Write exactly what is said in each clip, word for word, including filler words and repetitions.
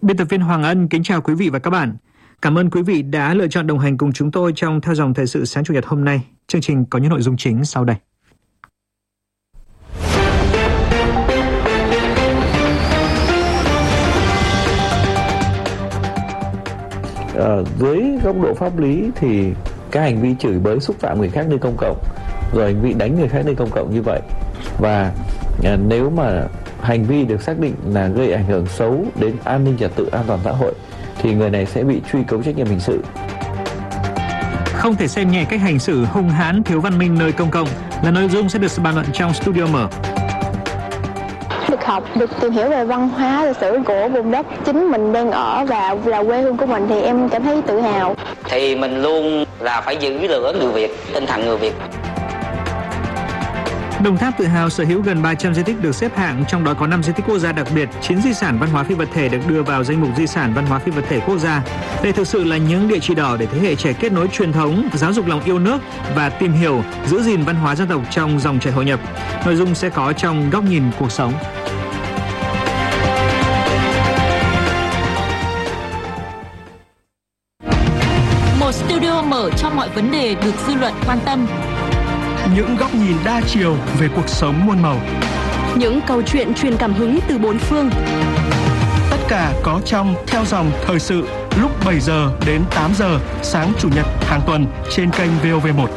Biên tập viên Hoàng Ân kính chào quý vị và các bạn. Cảm ơn quý vị đã lựa chọn đồng hành cùng chúng tôi trong Theo dòng thời sự sáng Chủ nhật hôm nay. Chương trình có những nội dung chính sau đây. Ở dưới góc độ pháp lý thì cái hành vi chửi bới xúc phạm người khác nơi công cộng, rồi hành vi đánh người khác nơi công cộng như vậy, và à, nếu mà hành vi được xác định là gây ảnh hưởng xấu đến an ninh trật tự, an toàn xã hội thì người này sẽ bị truy cứu trách nhiệm hình sự. Không thể xem nhẹ cách hành xử hung hãn, thiếu văn minh nơi công cộng là nội dung sẽ được bàn luận trong studio mở. Được học, được tìm hiểu về văn hóa, lịch sử của vùng đất chính mình đang ở và là quê hương của mình thì em cảm thấy tự hào. Thì mình luôn là phải giữ lửa người Việt, tinh thần người Việt. Đồng Tháp tự hào sở hữu gần ba trăm di tích được xếp hạng, trong đó có năm di tích quốc gia đặc biệt, chín di sản văn hóa phi vật thể được đưa vào danh mục di sản văn hóa phi vật thể quốc gia. Đây thực sự là những địa chỉ đỏ để thế hệ trẻ kết nối truyền thống, giáo dục lòng yêu nước và tìm hiểu, giữ gìn văn hóa dân tộc trong dòng chảy hội nhập. Nội dung sẽ có trong Góc nhìn cuộc sống. Một studio mở cho mọi vấn đề được dư luận quan tâm. Những góc nhìn đa chiều về cuộc sống muôn màu. Những câu chuyện truyền cảm hứng từ bốn phương. Tất cả có trong Theo dòng thời sự lúc bảy giờ đến tám giờ sáng Chủ nhật hàng tuần trên kênh vê o vê một.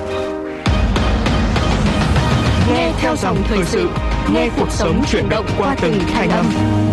Nghe Theo dòng thời sự, nghe cuộc sống chuyển động qua từng thanh âm.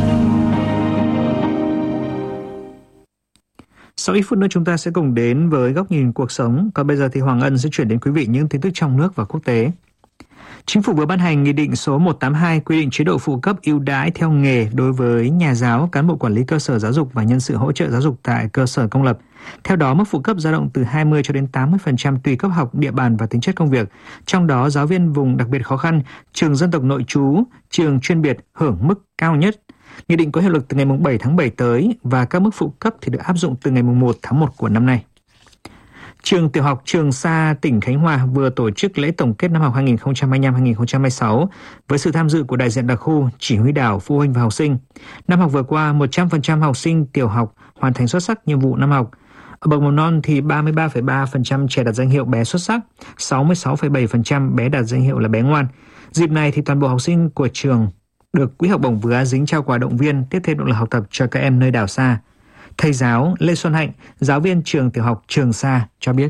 Sau ít phút nữa chúng ta sẽ cùng đến với Góc nhìn cuộc sống. Còn bây giờ thì Hoàng Ân sẽ chuyển đến quý vị những tin tức trong nước và quốc tế. Chính phủ vừa ban hành Nghị định số một trăm tám mươi hai quy định chế độ phụ cấp ưu đãi theo nghề đối với nhà giáo, cán bộ quản lý cơ sở giáo dục và nhân sự hỗ trợ giáo dục tại cơ sở công lập. Theo đó, mức phụ cấp dao động từ hai mươi cho đến tám mươi phần trăm tùy cấp học, địa bàn và tính chất công việc. Trong đó, giáo viên vùng đặc biệt khó khăn, trường dân tộc nội trú, trường chuyên biệt hưởng mức cao nhất. Nghị định có hiệu lực từ ngày bảy tháng bảy tới và các mức phụ cấp thì được áp dụng từ ngày một tháng một của năm nay. Trường tiểu học Trường Sa, tỉnh Khánh Hòa vừa tổ chức lễ tổng kết năm học hai nghìn không trăm hai mươi lăm hai nghìn không trăm hai mươi sáu với sự tham dự của đại diện đặc khu, chỉ huy đảo, phụ huynh và học sinh. Năm học vừa qua, một trăm phần trăm học sinh tiểu học hoàn thành xuất sắc nhiệm vụ năm học. Ở bậc mầm non thì ba mươi ba phẩy ba phần trăm trẻ đạt danh hiệu bé xuất sắc, sáu mươi sáu phẩy bảy phần trăm bé đạt danh hiệu là bé ngoan. Dịp này thì toàn bộ học sinh của trường được Quỹ học bổng Vừa Á Dính trao quà động viên, tiếp thêm động lực học tập cho các em nơi đảo xa. Thầy giáo Lê Xuân Hạnh, giáo viên trường tiểu học Trường Sa cho biết.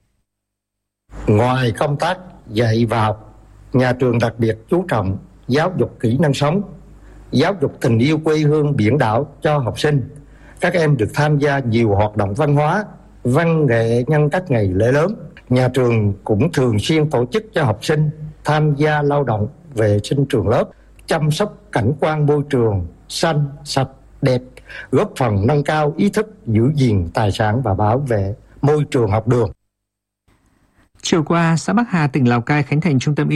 Ngoài công tác dạy và học, nhà trường đặc biệt chú trọng giáo dục kỹ năng sống, giáo dục tình yêu quê hương biển đảo cho học sinh. Các em được tham gia nhiều hoạt động văn hóa, văn nghệ nhân các ngày lễ lớn. Nhà trường cũng thường xuyên tổ chức cho học sinh tham gia lao động vệ sinh trường lớp, chăm sóc cảnh quan môi trường xanh, sạch, đẹp, góp phần nâng cao ý thức giữ gìn tài sản và bảo vệ môi trường học đường. Chiều qua, xã Bắc Hà, tỉnh Lào Cai khánh thành trung tâm y